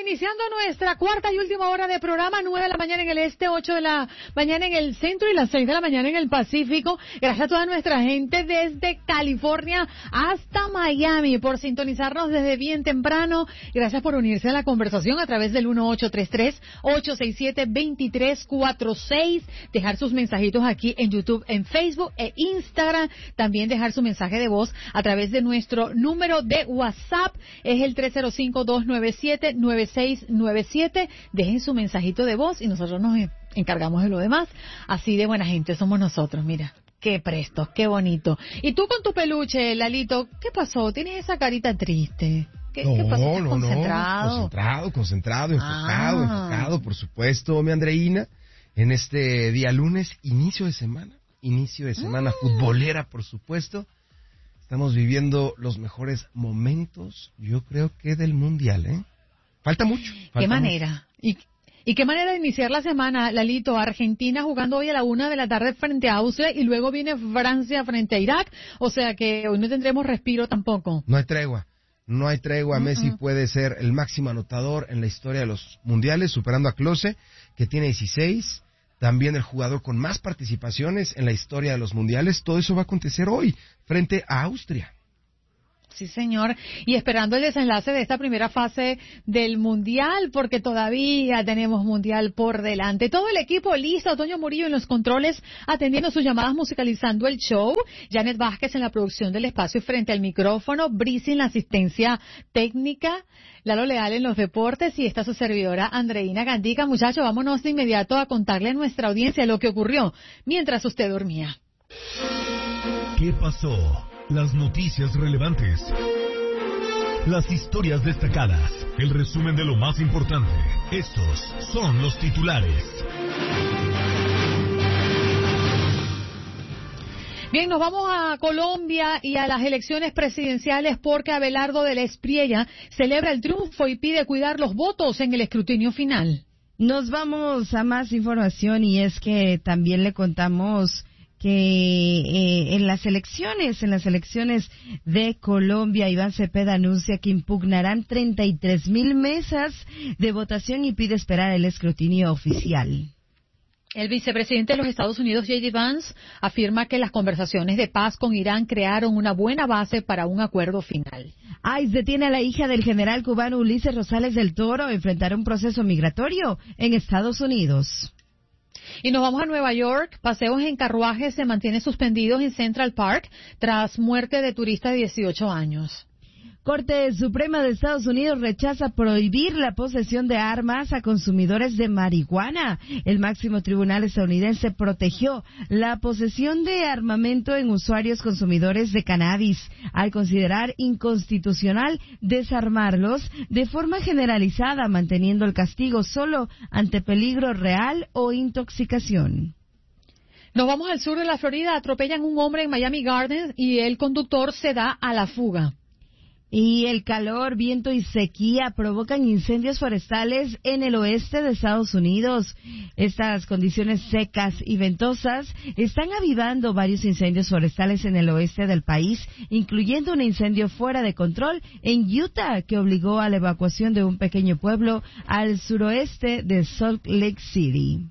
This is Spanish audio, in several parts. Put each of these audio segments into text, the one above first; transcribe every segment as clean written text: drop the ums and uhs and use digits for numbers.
iniciando nuestra cuarta y última hora de programa, 9 de la mañana en el este, 8 de la mañana en el centro y las 6 de la mañana en el Pacífico. Gracias a toda nuestra gente desde California hasta Miami por sintonizarnos desde bien temprano. Gracias por unirse a la conversación a través del 1833-867-2346. Dejar sus mensajitos aquí en YouTube, en Facebook e Instagram. También dejar su mensaje de voz a través de nuestro número de WhatsApp. Es el 305-297-9697. Dejen su mensajito de voz y nosotros nos encargamos de lo demás. Así de buena gente somos nosotros, mira. Qué prestos, qué bonito. Y tú con tu peluche, Lalito, ¿qué pasó? Tienes esa carita triste. ¿Qué pasó? ¿Estás concentrado? Concentrado, enfocado, por supuesto, mi Andreina. En este día lunes, inicio de semana futbolera, por supuesto. Estamos viviendo los mejores momentos, yo creo que del Mundial, ¿eh? Falta mucho. ¿Qué manera? ¿Y qué manera de iniciar la semana, Lalito? Argentina jugando hoy a la 1 de la tarde frente a Austria y luego viene Francia frente a Irak. O sea que hoy no tendremos respiro tampoco. No hay tregua. Messi puede ser el máximo anotador en la historia de los mundiales, superando a Klose, que tiene 16. También el jugador con más participaciones en la historia de los mundiales. Todo eso va a acontecer hoy, frente a Austria. Sí, señor. Y esperando el desenlace de esta primera fase del Mundial, porque todavía tenemos Mundial por delante. Todo el equipo listo, Toño Murillo en los controles, atendiendo sus llamadas, musicalizando el show. Janet Vázquez en la producción del espacio y frente al micrófono. Brisi en la asistencia técnica. Lalo Leal en los deportes y esta su servidora Andreina Gandica. Muchachos, vámonos de inmediato a contarle a nuestra audiencia lo que ocurrió mientras usted dormía. ¿Qué pasó? Las noticias relevantes, las historias destacadas, el resumen de lo más importante. Estos son los titulares. Bien, nos vamos a Colombia y a las elecciones presidenciales porque Abelardo de la Espriella celebra el triunfo y pide cuidar los votos en el escrutinio final. Nos vamos a más información y es que también le contamos que en las elecciones de Colombia, Iván Cepeda anuncia que impugnarán 33,000 mesas de votación y pide esperar el escrutinio oficial. El vicepresidente de los Estados Unidos, J.D. Vance, afirma que las conversaciones de paz con Irán crearon una buena base para un acuerdo final. ICE detiene a la hija del general cubano Ulises Rosales del Toro a enfrentar un proceso migratorio en Estados Unidos. Y nos vamos a Nueva York. Paseos en carruajes se mantienen suspendidos en Central Park tras muerte de turista de 18 años. Corte Suprema de Estados Unidos rechaza prohibir la posesión de armas a consumidores de marihuana. El máximo tribunal estadounidense protegió la posesión de armamento en usuarios consumidores de cannabis, al considerar inconstitucional desarmarlos de forma generalizada, manteniendo el castigo solo ante peligro real o intoxicación. Nos vamos al sur de la Florida. Atropellan un hombre en Miami Gardens y el conductor se da a la fuga. Y el calor, viento y sequía provocan incendios forestales en el oeste de Estados Unidos. Estas condiciones secas y ventosas están avivando varios incendios forestales en el oeste del país, incluyendo un incendio fuera de control en Utah que obligó a la evacuación de un pequeño pueblo al suroeste de Salt Lake City.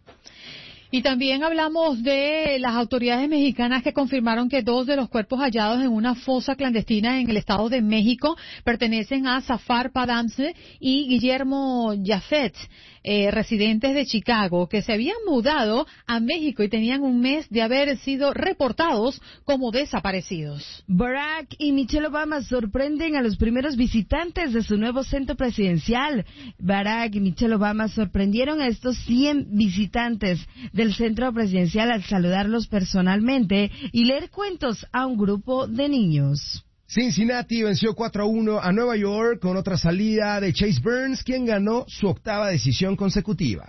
Y también hablamos de las autoridades mexicanas que confirmaron que 2 de los cuerpos hallados en una fosa clandestina en el Estado de México pertenecen a Zafar Padamse y Guillermo Jafet, residentes de Chicago, que se habían mudado a México y tenían un mes de haber sido reportados como desaparecidos. Barack y Michelle Obama sorprenden a los primeros visitantes de su nuevo centro presidencial. Barack y Michelle Obama sorprendieron a estos 100 visitantes del centro presidencial al saludarlos personalmente y leer cuentos a un grupo de niños. Cincinnati venció 4-1 a Nueva York con otra salida de Chase Burns, quien ganó su 8ª decisión consecutiva.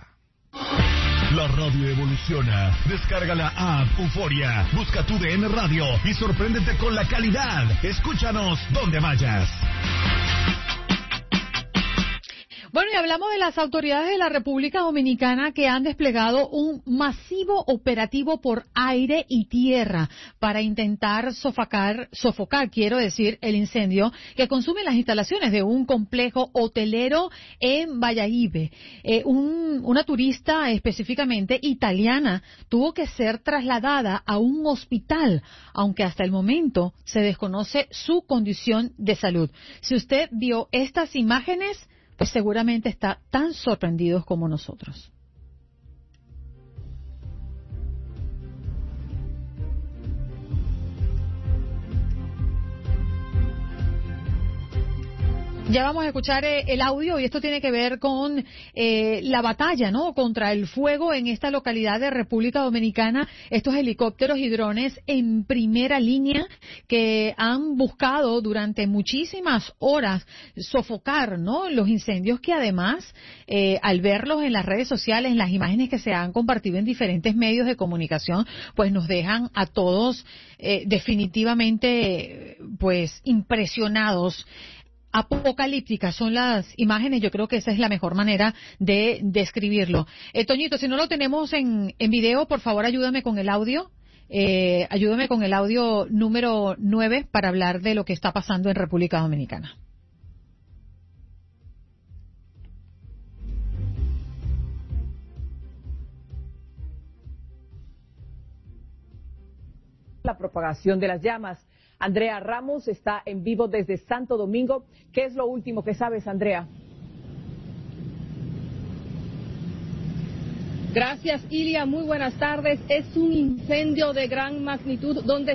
La radio evoluciona. Descarga la app Euforia. Busca tu DN Radio y sorpréndete con la calidad. Escúchanos donde vayas. Bueno, y hablamos de las autoridades de la República Dominicana que han desplegado un masivo operativo por aire y tierra para intentar sofocar, quiero decir, el incendio que consume las instalaciones de un complejo hotelero en Valladolid. Una turista específicamente italiana tuvo que ser trasladada a un hospital, aunque hasta el momento se desconoce su condición de salud. Si usted vio estas imágenes, pues seguramente está tan sorprendido como nosotros. Ya vamos a escuchar el audio y esto tiene que ver con la batalla, ¿no?, contra el fuego en esta localidad de República Dominicana. Estos helicópteros y drones en primera línea que han buscado durante muchísimas horas sofocar, ¿no?, los incendios que además, al verlos en las redes sociales, en las imágenes que se han compartido en diferentes medios de comunicación, pues nos dejan a todos definitivamente pues impresionados. Apocalípticas son las imágenes, yo creo que esa es la mejor manera de describirlo. Toñito, si no lo tenemos en video, por favor ayúdame con el audio. Ayúdame con el audio número 9 para hablar de lo que está pasando en República Dominicana. La propagación de las llamas. Andrea Ramos está en vivo desde Santo Domingo. ¿Qué es lo último que sabes, Andrea? Gracias, Ilia. Muy buenas tardes. Es un incendio de gran magnitud donde